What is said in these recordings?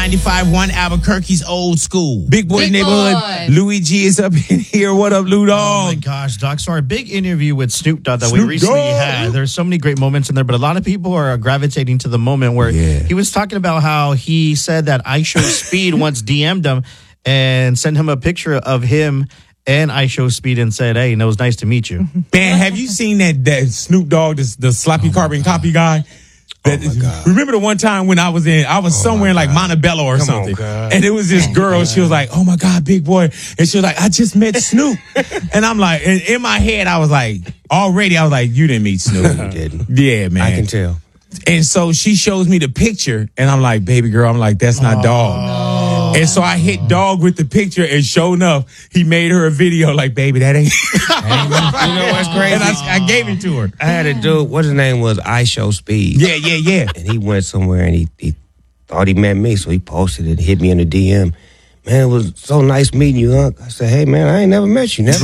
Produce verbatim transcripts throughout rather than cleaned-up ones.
ninety-five point one Albuquerque's Old School. Big Boy's Big Neighborhood. Boy. Louis G is up in here. What up, Lou Oh my Dog? gosh, Doc. So our big interview with Snoop Dogg that Snoop we recently Dogg. had. There's so many great moments in there, but a lot of people are gravitating to the moment where Yeah. he was talking about how he said that I Show Speed once D M'd him and sent him a picture of him and I Show Speed and said, "Hey, it was nice to meet you." Man, have you seen that, that Snoop Dogg, the, the sloppy carbon copy guy? That, Oh, my God. Remember the one time when I was in, I was Oh, somewhere my in like God. Montebello or Come on, something. God. And it was this girl, she was like, oh my God, Big Boy. And she was like, I just met Snoop. And I'm like, and in my head, I was like, already, I was like, you didn't meet Snoop. You didn't. Yeah, man. I can tell. And so she shows me the picture, and I'm like, baby girl, I'm like, that's not Dog. And so I hit Dog with the picture, and sure enough, he made her a video like, baby, that ain't. You know what's crazy? And I, I gave it to her. I had a dude, what his name was, I Show Speed. Yeah, yeah, yeah. And he went somewhere and he, he thought he met me, so he posted it, hit me in the D M. Man, it was so nice meeting you, Unc. I said, hey, man, I ain't never met you. Never.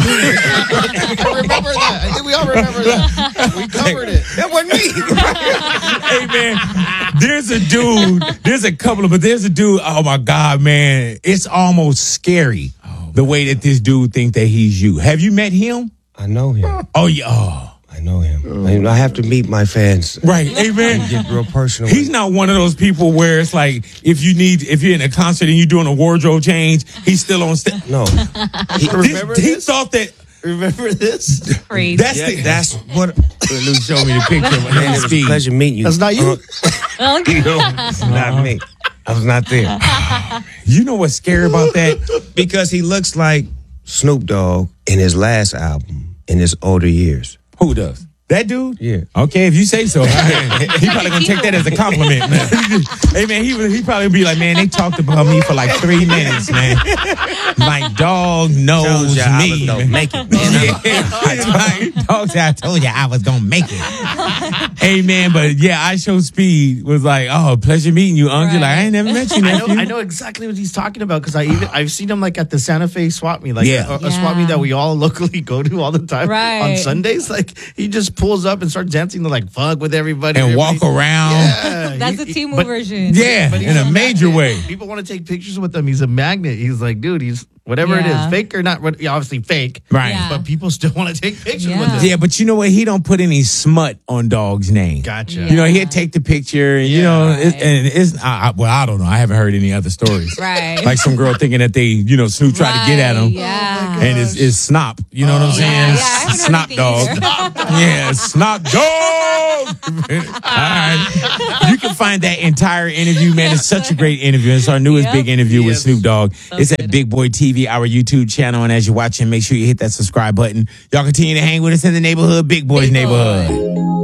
I remember that. I think we all remember that. We covered it. That wasn't me. Hey, man, there's a dude, there's a couple of, but there's a dude, oh my God, man, it's almost scary the way that this dude thinks that he's you. Have you met him? I know him. Oh, yeah. Oh. I know him. I, I have to meet my fans. Right. Hey, man. And get real personal. He's not one of those people where it's like if you need if you're in a concert and you're doing a wardrobe change, he's still on stage. No. He, Remember he this? thought that Remember this? Crazy. that's Yeah, the, that's what. Lou showed me the picture of Man, him it was a speed. pleasure meeting you. That's not you. Unc. No, it's not me. I was not there. You know what's scary about that? Because he looks like Snoop Dogg in his last album in his older years. Who does? That dude? Yeah. Okay, if you say so. He probably gonna take that as a compliment, man. Hey, man, he would he probably be like, man, they talked about me for like three minutes, man. My dog knows Told ya I me. was gonna man. make it, man. Yeah. Dog said, I told you I was gonna make it. Hey, man, but yeah, I Show Speed was like, oh, pleasure meeting you, Unc. You're like, I ain't never met you, I know, nephew. I know exactly what he's talking about because I even I've seen him like at the Santa Fe swap meet, like Yeah. a, a swap meet Yeah. that we all locally go to all the time Right. on Sundays. Like he just pulls up and starts dancing to like fuck with everybody And everybody- walk around. Yeah, That's he- a he- Temu but- version. Yeah, but he's in a major magnet. way. People want to take pictures with him. He's a magnet. He's like, dude, he's whatever it Yeah. is, fake or not. what- yeah, Obviously fake, Right. Yeah. But people still want to take pictures Yeah. with him. Yeah, but you know what? He don't put any smut on Dog's name. Gotcha. You know, he'd take the picture, and you Yeah. know, it's, and it's I, I, well, I don't know. I haven't heard any other stories. Right. Like some girl thinking that they, you know, Snoop tried to get at him, Right, Yeah. and it's, it's Snop. You know what I'm saying? Yeah, yeah, I haven't heard Snop anything Dog. either. Yeah, Snop Dog. All right, you can find that entire interview, man. It's such a great interview. It's our newest Yep. big interview with Yes. Snoop Dogg. It's at good. Big Boy T V, our YouTube channel, and as you're watching, make sure you hit that subscribe button. Y'all continue to hang with us in the neighborhood, Big Boy's Big Boy. neighborhood.